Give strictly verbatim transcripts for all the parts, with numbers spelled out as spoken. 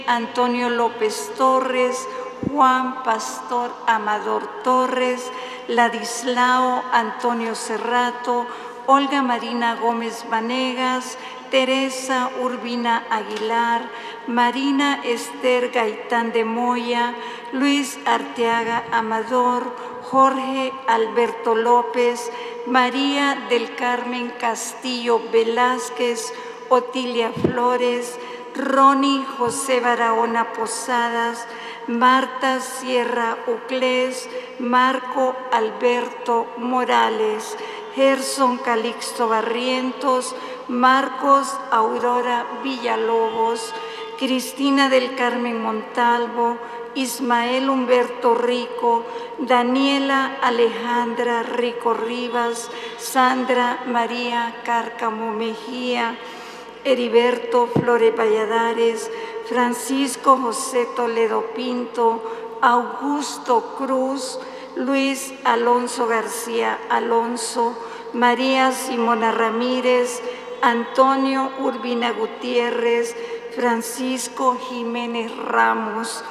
Antonio López Torres, Juan Pastor Amador Torres, Ladislao Antonio Cerrato, Olga Marina Gómez Vanegas, Teresa Urbina Aguilar, Marina Esther Gaitán de Moya, Luis Arteaga Amador, Jorge Alberto López, María del Carmen Castillo Velázquez, Otilia Flores, Ronnie José Barahona Posadas, Marta Sierra Uclés, Marco Alberto Morales, Gerson Calixto Barrientos, Marcos Aurora Villalobos, Cristina del Carmen Montalvo, Ismael Humberto Rico, Daniela Alejandra Rico Rivas, Sandra María Cárcamo Mejía, Heriberto Flores Valladares, Francisco José Toledo Pinto, Augusto Cruz, Luis Alonso García Alonso, María Simona Ramírez, Antonio Urbina Gutiérrez, Francisco Jiménez Ramos,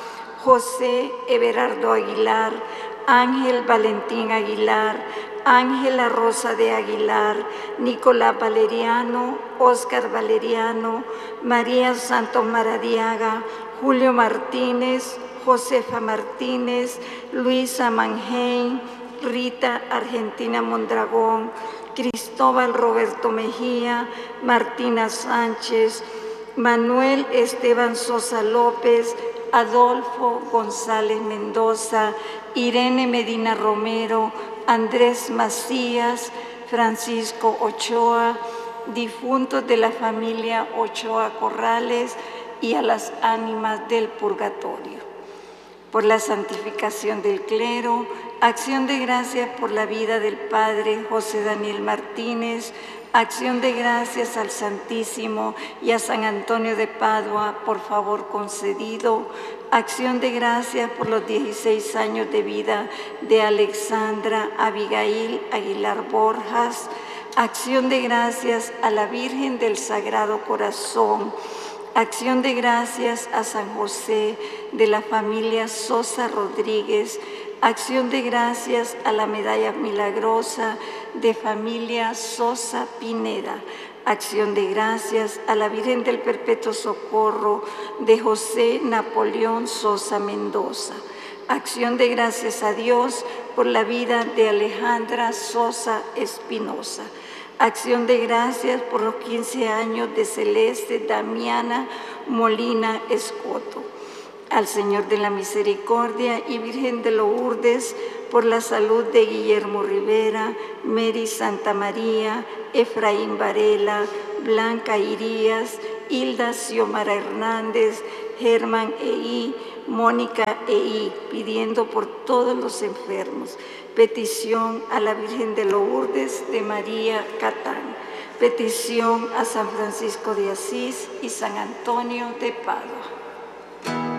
José Everardo Aguilar, Ángel Valentín Aguilar, Ángela Rosa de Aguilar, Nicolás Valeriano, Óscar Valeriano, María Santos Maradiaga, Julio Martínez, Josefa Martínez, Luisa Mangén, Rita Argentina Mondragón, Cristóbal Roberto Mejía, Martina Sánchez, Manuel Esteban Sosa López, Adolfo González Mendoza, Irene Medina Romero, Andrés Macías, Francisco Ochoa, difuntos de la familia Ochoa Corrales y a las ánimas del purgatorio. Por la santificación del clero, acción de gracias por la vida del Padre José Daniel Martínez, acción de gracias al Santísimo y a San Antonio de Padua por favor concedido, acción de gracias por los dieciséis años de vida de Alexandra Abigail Aguilar Borjas, acción de gracias a la Virgen del Sagrado Corazón, acción de gracias a San José de la familia Sosa Rodríguez, acción de gracias a la Medalla Milagrosa de familia Sosa Pineda, acción de gracias a la Virgen del Perpetuo Socorro de José Napoleón Sosa Mendoza, acción de gracias a Dios por la vida de Alejandra Sosa Espinosa, acción de gracias por los quince años de Celeste Damiana Molina Escoto, al Señor de la Misericordia y Virgen de Lourdes por la salud de Guillermo Rivera, Mary Santa María, Efraín Varela, Blanca Irías, Hilda Xiomara Hernández, Germán Eí, Mónica Eí, pidiendo por todos los enfermos. Petición a la Virgen de Lourdes de María Catán. Petición a San Francisco de Asís y San Antonio de Padua.